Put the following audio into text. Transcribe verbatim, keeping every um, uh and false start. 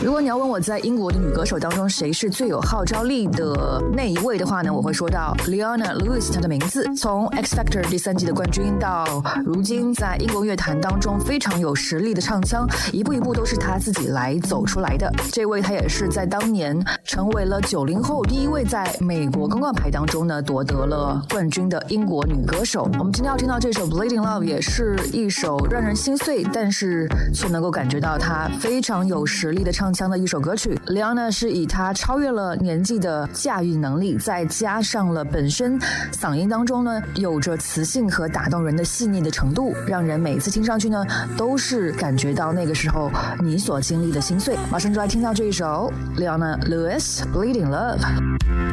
如果你要问我在英国的女歌手当中谁是最有号召力的那一位的话呢，我会说到 Leona Lewis 她的名字。从 X Factor 第三季的冠军到如今在英国乐坛当中非常有实力的唱腔，一步一步都是她自己来走出来的。这位她也是在当年成为了九零后第一位在美国公告牌当中呢夺得了冠军的英国女歌手。我们今天要听到这首 Bleeding Love 也是一首让人心碎但是却能够感觉到她非常有实力的唱腔的一首歌曲。 Leona 是以她超越了年纪的驾驭能力，再加上了本身嗓音当中呢有着磁性和打动人的细腻的程度，让人每次听上去呢都是感觉到那个时候你所经历的心碎。马上就来听到这一首 Leona Lewis Bleeding Love。